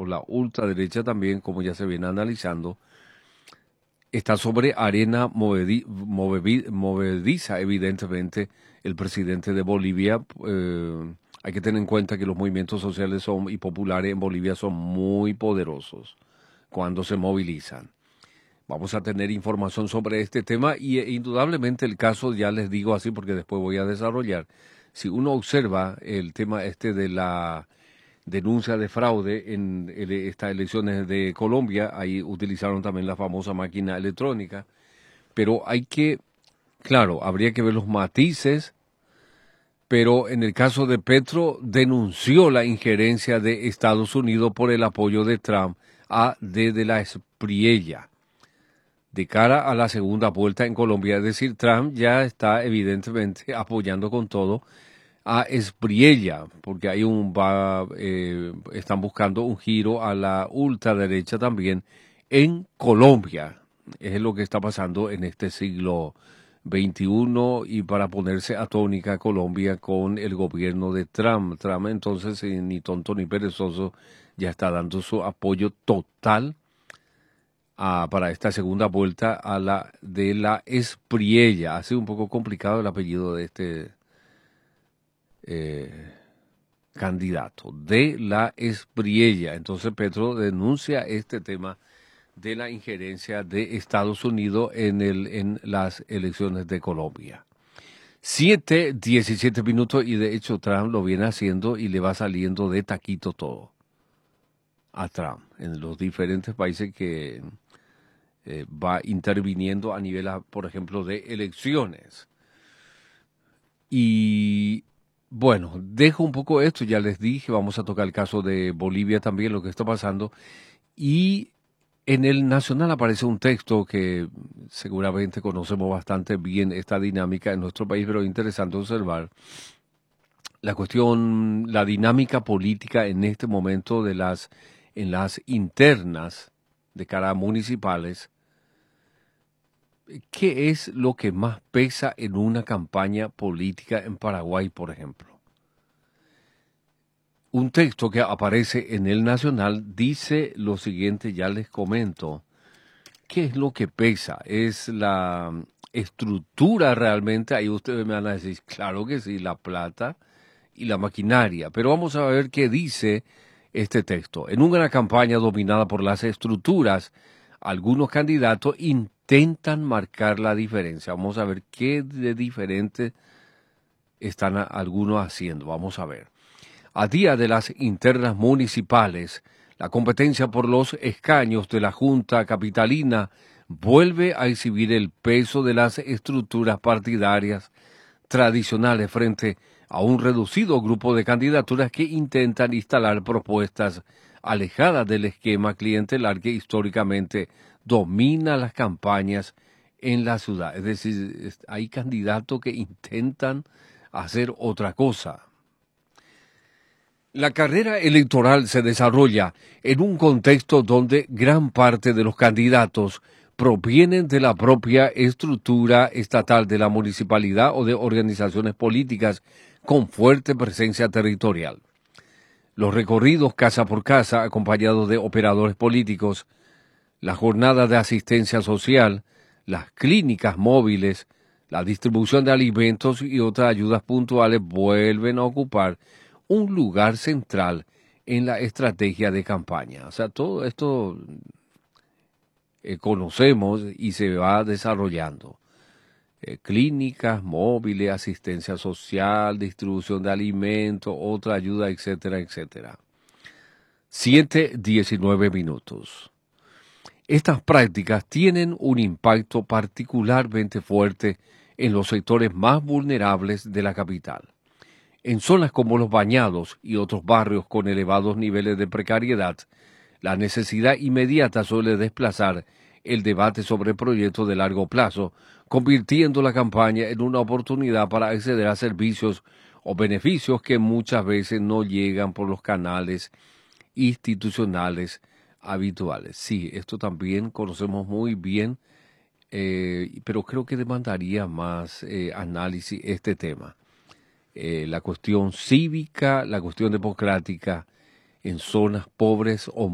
o la ultraderecha también, como ya se viene analizando, está sobre arena movediza, evidentemente, el presidente de Bolivia. Hay que tener en cuenta que los movimientos sociales y populares en Bolivia son muy poderosos cuando se movilizan. Vamos a tener información sobre este tema y indudablemente el caso, ya les digo así porque después voy a desarrollar, si uno observa el tema este de la denuncia de fraude en estas elecciones de Colombia, ahí utilizaron también la famosa máquina electrónica, pero hay que, claro, habría que ver los matices, pero en el caso de Petro denunció la injerencia de Estados Unidos por el apoyo de Trump a de la Espriella de cara a la segunda vuelta en Colombia. Es decir, Trump ya está evidentemente apoyando con todo a Espriella, porque hay están buscando un giro a la ultraderecha también en Colombia. Es lo que está pasando en este siglo XXI y para ponerse a tónica Colombia con el gobierno de Trump. Trump entonces, ni tonto ni perezoso, ya está dando su apoyo total para esta segunda vuelta a la de la Espriella. Ha sido un poco complicado el apellido de este candidato, de la Espriella. Entonces Petro denuncia este tema de la injerencia de Estados Unidos en las elecciones de Colombia. 7:17 y de hecho Trump lo viene haciendo y le va saliendo de taquito todo a Trump en los diferentes países que va interviniendo a nivel, por ejemplo, de elecciones. Y bueno, dejo un poco esto, ya les dije, vamos a tocar el caso de Bolivia también, lo que está pasando. Y en el Nacional aparece un texto que seguramente conocemos bastante bien esta dinámica en nuestro país, pero es interesante observar la cuestión, la dinámica política en este momento en las internas de cara a municipales. ¿Qué es lo que más pesa en una campaña política en Paraguay, por ejemplo? Un texto que aparece en el Nacional dice lo siguiente, ya les comento. ¿Qué es lo que pesa? ¿Es la estructura realmente? Ahí ustedes me van a decir, claro que sí, la plata y la maquinaria. Pero vamos a ver qué dice este texto. En una campaña dominada por las estructuras, algunos candidatos intentan marcar la diferencia. Vamos a ver qué de diferente están algunos haciendo. Vamos a ver. A día de las internas municipales, la competencia por los escaños de la Junta Capitalina vuelve a exhibir el peso de las estructuras partidarias tradicionales frente a un reducido grupo de candidaturas que intentan instalar propuestas alejadas del esquema clientelar que históricamente domina las campañas en la ciudad. Es decir, hay candidatos que intentan hacer otra cosa. La carrera electoral se desarrolla en un contexto donde gran parte de los candidatos provienen de la propia estructura estatal de la municipalidad o de organizaciones políticas con fuerte presencia territorial. Los recorridos casa por casa, acompañados de operadores políticos, las jornadas de asistencia social, las clínicas móviles, la distribución de alimentos y otras ayudas puntuales vuelven a ocupar un lugar central en la estrategia de campaña. O sea, todo esto conocemos y se va desarrollando. Clínicas móviles, asistencia social, distribución de alimentos, otra ayuda, etcétera, etcétera. 7:19. Estas prácticas tienen un impacto particularmente fuerte en los sectores más vulnerables de la capital. En zonas como Los Bañados y otros barrios con elevados niveles de precariedad, la necesidad inmediata suele desplazar el debate sobre proyectos de largo plazo, convirtiendo la campaña en una oportunidad para acceder a servicios o beneficios que muchas veces no llegan por los canales institucionales habituales. Sí, esto también conocemos muy bien, pero creo que demandaría más análisis este tema. La cuestión cívica, la cuestión democrática en zonas pobres o